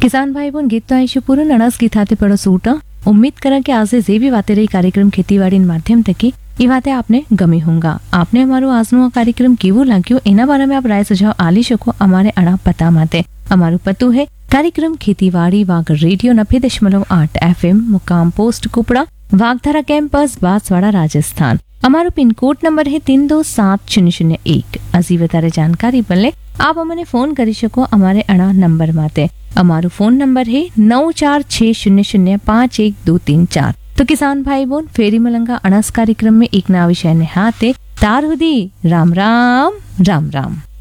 किसान भाई बोन गीत तो आयशु पूर्ण अणस गीत हाथे पड़ो सूट उम्मीद करा कि आज जे भी बातें रही कार्यक्रम खेतीवाड़ी माध्यम थकी ये बातें आपने गमी होंगे। आपने हमारो आजनो कार्यक्रम केवो लाग्यो एना बारे में आप राय सुझाव आली शको अमारे अणा पता माते। अमारू पतो है कार्यक्रम खेतीवाड़ी वाग रेडियो 90.8 FM मुकाम पोस्ट कुपड़ा वागधारा कैंपस बांसवाड़ा राजस्थान। हमारो पिन कोड नंबर है 327001। अजी वतारे जानकारी बल्ले आप अमने फोन करी शको हमारे अणा नंबर माते। हमारो फोन नंबर है 9460051234। तो किसान भाई बोन फेरी मलंगा अणस कार्यक्रम में एक नया विषय ने हाथे तार हुदी राम राम राम राम।